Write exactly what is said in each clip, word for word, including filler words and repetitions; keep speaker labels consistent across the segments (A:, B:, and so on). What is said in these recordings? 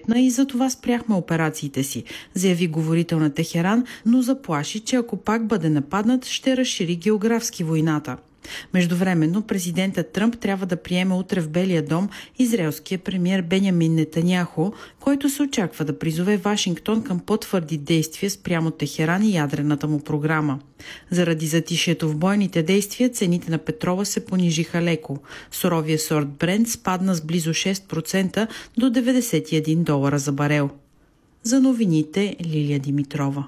A: приоритетна и за това спряхме операциите си, заяви говорител на Техеран, но заплаши, че ако пак бъде нападнат, ще разшири географски войната. Междувременно президентът Тръмп трябва да приеме утре в Белия дом израелския премиер Бенямин Нетаняху, който се очаква да призове Вашингтон към по-твърди действия спрямо Техеран и ядрената му програма. Заради затишието в бойните действия, цените на петрола се понижиха леко. Суровия сорт Брент спадна с близо шест процента до деветдесет и един долара за барел. За новините Лилия Димитрова.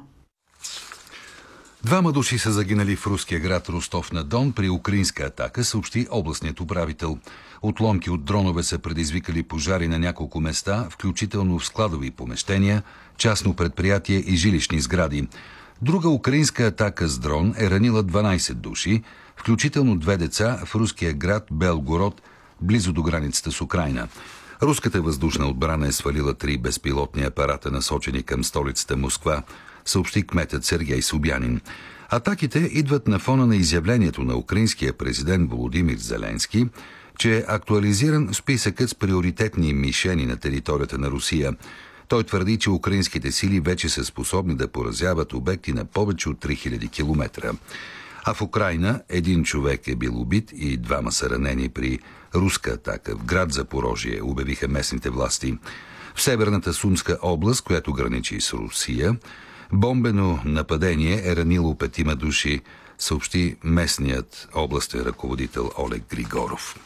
B: Двама души са загинали в руския град Ростов-на-Дон при украинска атака, съобщи областният управител. Отломки от дронове са предизвикали пожари на няколко места, включително в складови помещения, частно предприятие и жилищни сгради. Друга украинска атака с дрон е ранила дванайсет души, включително две деца в руския град Белгород, близо до границата с Украйна. Руската въздушна отбрана е свалила три безпилотни апарата, насочени към столицата Москва, съобщи кметът Сергей Собянин. Атаките идват на фона на изявлението на украинския президент Володимир Зеленски, че е актуализиран списъкът с приоритетни мишени на територията на Русия. Той твърди, че украинските сили вече са способни да поразяват обекти на повече от три хиляди километра. А в Украйна един човек е бил убит и двама са ранени при руска атака в град Запорожие, обявиха местните власти. В северната Сумска област, която граничи с Русия, бомбено нападение е ранило петима души, съобщи местният областен ръководител Олег Григоров.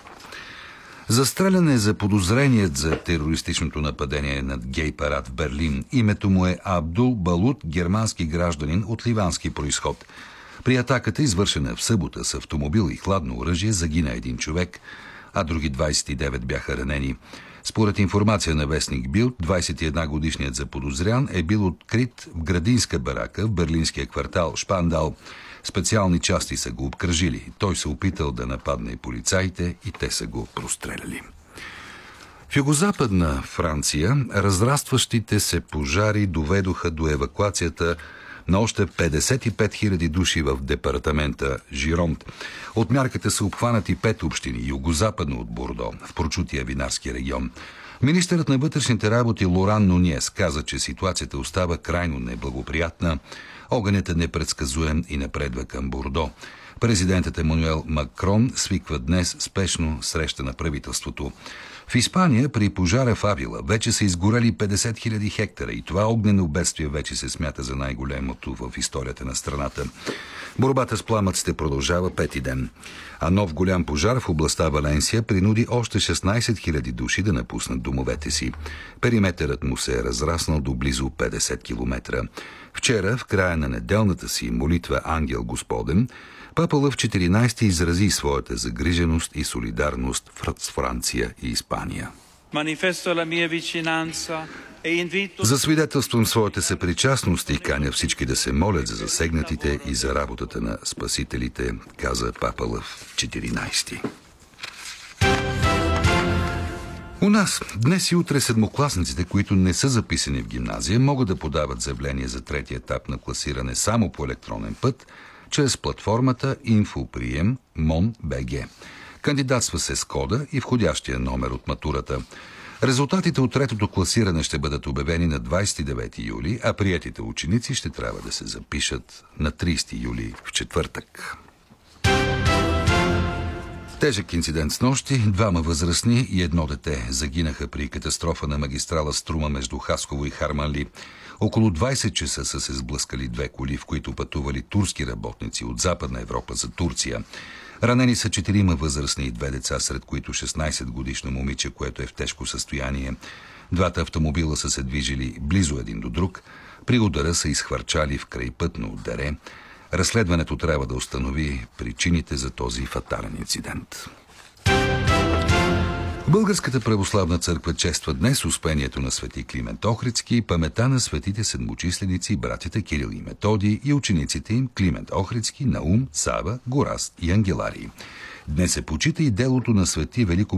B: Застрелян е за подозреният за терористичното нападение над гей парад в Берлин. Името му е Абдул Балут, германски гражданин от ливански произход. При атаката, извършена в събота с автомобил и хладно оръжие, загина един човек, а други двайсет и девет бяха ранени. Според информация на вестник Билд, двайсет и една годишният заподозрян е бил открит в градинска барака в берлинския квартал Шпандал. Специални части са го обкръжили. Той се опитал да нападне полицаите и те са го простреляли. В югозападна Франция разрастващите се пожари доведоха до евакуацията на още петдесет и пет хиляди души в департамента Жиронт. От мярката са обхванати пет общини, югозападно от Бордо, в прочутия винарски регион. Министърът на вътрешните работи Лоран Нуниес каза, че ситуацията остава крайно неблагоприятна. Огънят е непредсказуем и напредва към Бордо. Президентът Емануел Макрон свиква днес спешно среща на правителството. В Испания при пожара в Авила вече са изгорели петдесет хиляди хектара и това огнено бедствие вече се смята за най-големото в историята на страната. Борбата с пламъците продължава пети ден, а нов голям пожар в областта Валенсия принуди още шестнайсет хиляди души да напуснат домовете си. Периметърът му се е разраснал до близо петдесет километра. Вчера, в края на неделната си молитва Ангел Господен, Папа Лъв четиринайсети изрази своята загриженост и солидарност с Франция и Испания. Засвидетелствам своята съпричастност и каня всички да се молят за засегнатите и за работата на спасителите, каза Папа Лъв четиринайсети. У нас днес и утре седмокласниците, които не са записани в гимназия, могат да подават заявление за трети етап на класиране само по електронен път, чрез платформата Инфоприем МОН.БГ. Кандидатства се с кода и входящия номер от матурата. Резултатите от третото класиране ще бъдат обявени на двайсет и девети юли, а приетите ученици ще трябва да се запишат на трийсети юли в четвъртък. Тежък инцидент с нощи, двама възрастни и едно дете загинаха при катастрофа на магистрала Струма между Хасково и Харманли. Около двайсет часа са се сблъскали две коли, в които пътували турски работници от Западна Европа за Турция. Ранени са четирима възрастни и две деца, сред които шестнайсет годишно момиче, което е в тежко състояние. Двата автомобила са се движили близо един до друг. При удара са изхвърчали в крайпътно дере. Разследването трябва да установи причините за този фатален инцидент. Българската православна църква чества днес успението на свети Климент Охридски и памета на светите седмочисленици, братята Кирил и Методий и учениците им Климент Охридски, Наум, Сава, Гораст и Ангеларий. Днес се почита и делото на свети Велико